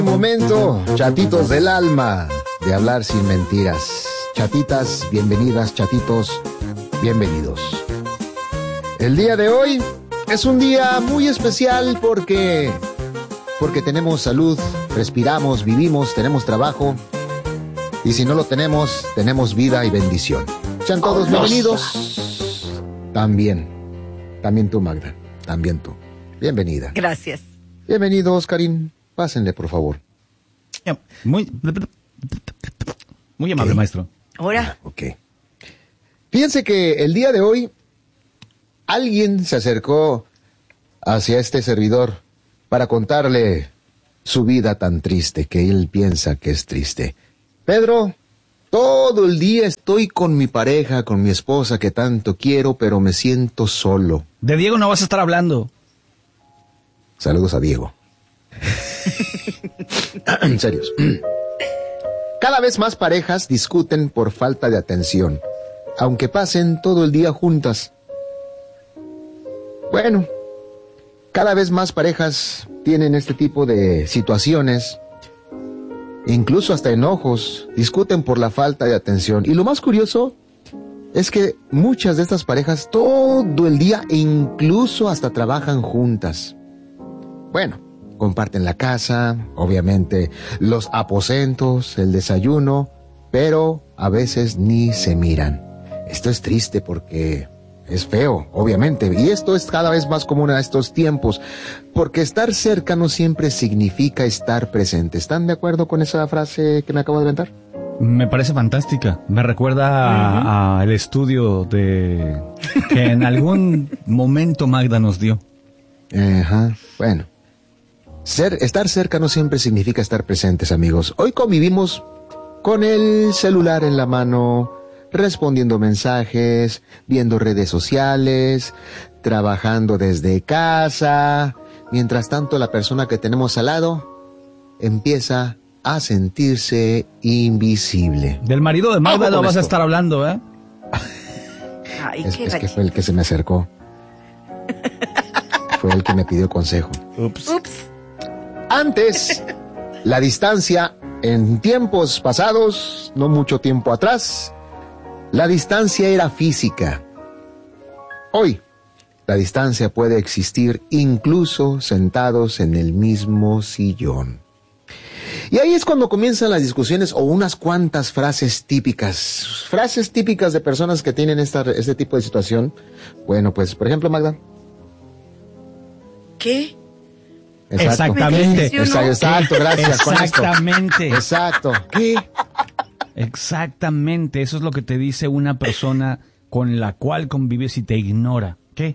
Momento, chatitos del alma, de hablar sin mentiras. Chatitas, bienvenidas, chatitos, bienvenidos. El día de hoy es un día muy especial porque tenemos salud, respiramos, vivimos, tenemos trabajo. Y si no lo tenemos, tenemos vida y bendición. Sean todos bienvenidos. También tú, Magda, también tú. Bienvenida. Gracias. Bienvenidos, Karin. Pásenle, por favor. Muy amable, maestro. Ahora. Ok. Fíjense que el día de hoy alguien se acercó hacia este servidor para contarle su vida tan triste, que él piensa que es triste. Pedro, todo el día estoy con mi pareja, con mi esposa que tanto quiero, pero me siento solo. De Diego no vas a estar hablando. Saludos a Diego. En serio. Cada vez más parejas discuten por falta de atención, aunque pasen todo el día juntas. Bueno, cada vez más parejas tienen este tipo de situaciones, incluso hasta enojos, discuten por la falta de atención. Y lo más curioso es que muchas de estas parejas todo el día, incluso hasta trabajan juntas. Bueno, comparten la casa, obviamente los aposentos, el desayuno, pero a veces ni se miran. Esto es triste porque es feo, obviamente, y esto es cada vez más común a estos tiempos, porque estar cerca no siempre significa estar presente. ¿Están de acuerdo con esa frase que me acabo de inventar? Me parece fantástica. Me recuerda al estudio que en algún momento Magda nos dio. Ajá, bueno. Estar cerca no siempre significa estar presentes, amigos. Hoy convivimos con el celular en la mano, respondiendo mensajes, viendo redes sociales, trabajando desde casa. Mientras tanto, la persona que tenemos al lado empieza a sentirse invisible. Del marido de Magda no vas a estar hablando, ¿eh? Ay, es que fue el que se me acercó. Fue el que me pidió consejo. Ups. Antes, la distancia, en tiempos pasados, no mucho tiempo atrás, la distancia era física. Hoy, la distancia puede existir incluso sentados en el mismo sillón. Y ahí es cuando comienzan las discusiones o unas cuantas frases típicas de personas que tienen este tipo de situación. Bueno, pues, por ejemplo, Magda. ¿Qué? Exactamente. Exacto, gracias. Exactamente. Exacto. ¿Qué? Exactamente. Eso es lo que te dice una persona con la cual convives y te ignora. ¿Qué?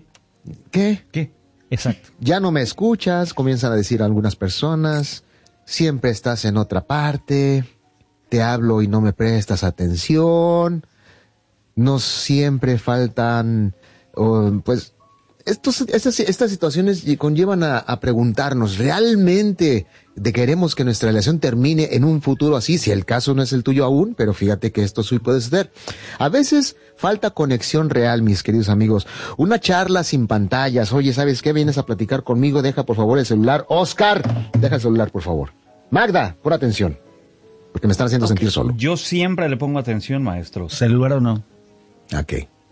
Exacto. Ya no me escuchas, comienzan a decir algunas personas. Siempre estás en otra parte. Te hablo y no me prestas atención. No siempre faltan, pues... Estas situaciones conllevan a preguntarnos, ¿realmente queremos que nuestra relación termine en un futuro así? Si el caso no es el tuyo aún, pero fíjate que esto sí puede suceder. A veces falta conexión real, mis queridos amigos. Una charla sin pantallas. Oye, ¿sabes qué? ¿Vienes a platicar conmigo? Deja por favor el celular. Oscar, deja el celular, por favor. Magda, pon atención, porque me están haciendo sentir solo. Yo siempre le pongo atención, maestro, celular o no. Ok.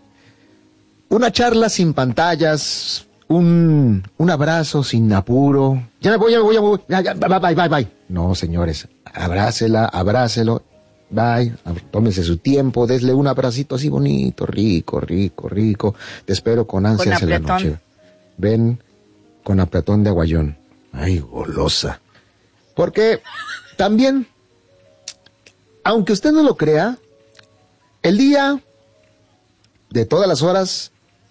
Una charla sin pantallas, un abrazo sin apuro. Ya me voy. Ya, bye. No, señores, abrácelo. Bye, tómese su tiempo, desle un abracito así bonito, rico. Te espero con ansias en la noche. Ven con apretón de aguayón. Ay, golosa. Porque también, aunque usted no lo crea, el día de todas las horas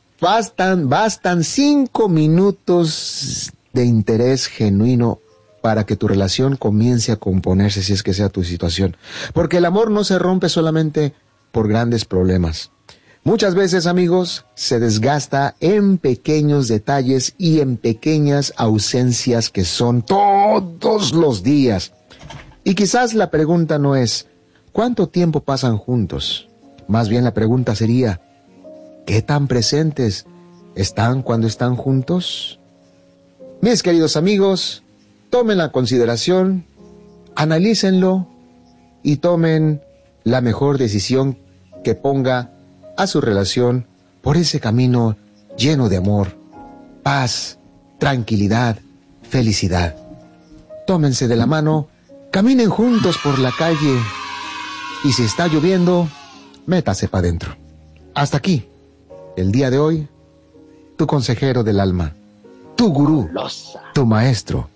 bastan 5 minutos de interés genuino para que tu relación comience a componerse, si es que sea tu situación. Porque el amor no se rompe solamente por grandes problemas. Muchas veces, amigos, se desgasta en pequeños detalles y en pequeñas ausencias que son todos los días. Y quizás la pregunta no es, ¿cuánto tiempo pasan juntos? Más bien la pregunta sería, ¿qué tan presentes están cuando están juntos? Mis queridos amigos, tomen la consideración analícenlo y tomen la mejor decisión que ponga a su relación por ese camino lleno de amor, paz, tranquilidad, felicidad. Tómense de la mano, caminen juntos por la calle y si está lloviendo, métase para adentro. Hasta aquí, el día de hoy, tu consejero del alma, tu gurú, tu maestro.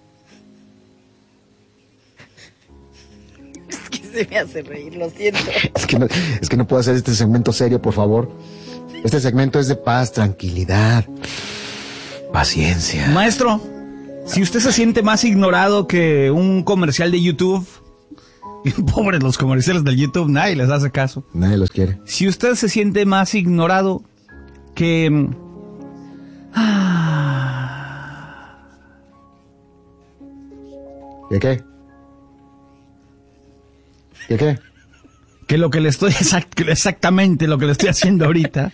Es que se me hace reír, lo siento. Es que no puedo hacer este segmento serio, por favor. Este segmento es de paz, tranquilidad, paciencia. Maestro, si usted se siente más ignorado que un comercial de YouTube, pobres los comerciales del YouTube, nadie les hace caso. Nadie los quiere. Si usted se siente más ignorado que... ¿Qué qué? ¿Qué qué? Que lo que le estoy exactamente lo que le estoy haciendo ahorita.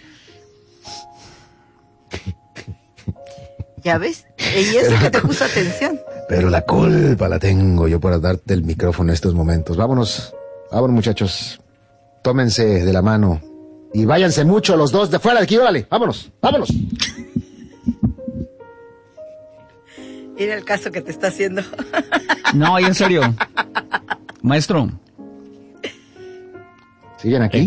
¿Ya ves? Y eso que te puso atención. Pero la culpa la tengo yo por darte el micrófono en estos momentos. Vámonos, muchachos. Tómense de la mano y váyanse mucho los dos de fuera de aquí, órale. Vámonos. Mira el caso que te está haciendo. No, y en serio. Maestro. ¿Siguen aquí?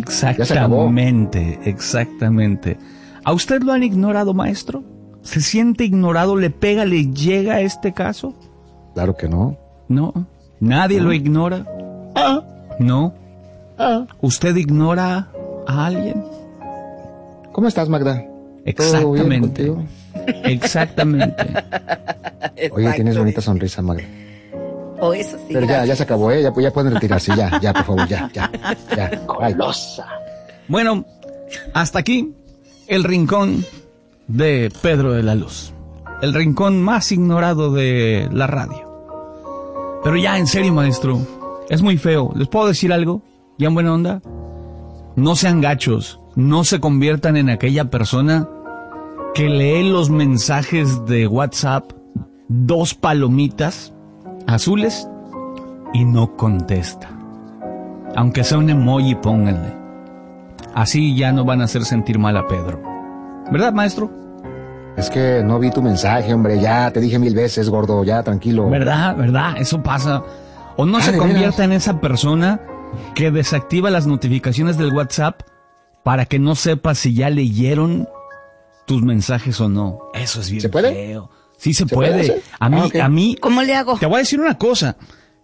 Exactamente. ¿A usted lo han ignorado, maestro? ¿Se siente ignorado? ¿Le pega, le llega este caso? Claro que no. No. ¿Nadie lo ignora? No. ¿Usted ignora a alguien? ¿Cómo estás, Magda? Exactamente. Exactamente. Oye, tienes bonita sonrisa, Magda. O eso sí. Pero ya se acabó, ¿eh? Ya pueden retirarse, ya, por favor, ya. Golosa. Bueno, hasta aquí el rincón de Pedro de la Luz. El rincón más ignorado de la radio. Pero ya, en serio, maestro, es muy feo. ¿Les puedo decir algo? Ya en buena onda. No sean gachos. No se conviertan en aquella persona que lee los mensajes de WhatsApp, 2 palomitas azules y no contesta. Aunque sea un emoji, pónganle. Así ya no van a hacer sentir mal a Pedro. ¿Verdad, maestro? Es que no vi tu mensaje, hombre. Ya te dije 1000 veces, gordo. Ya, tranquilo. ¿Verdad? Eso pasa. O no se convierta en esa persona que desactiva las notificaciones del WhatsApp para que no sepas si ya leyeron tus mensajes o no. Eso es bien ¿Se puede? feo. Sí se puede. A mí... ¿Cómo le hago? Te voy a decir una cosa.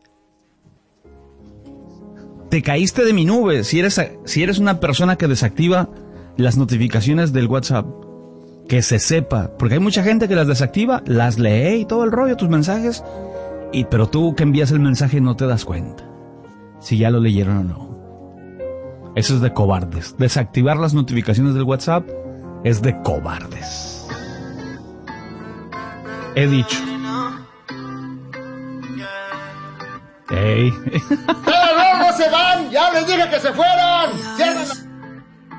Te caíste de mi nube si eres una persona que desactiva las notificaciones del WhatsApp. Que se sepa. Porque hay mucha gente que las desactiva, las lee y todo el rollo, tus mensajes. Pero tú que envías el mensaje no te das cuenta si ya lo leyeron o no. Eso es de cobardes. Desactivar las notificaciones del WhatsApp es de cobardes. He dicho. ¡Ey! ¡Pero luego se van! ¡Ya les dije que se fueran! ¡Cierren!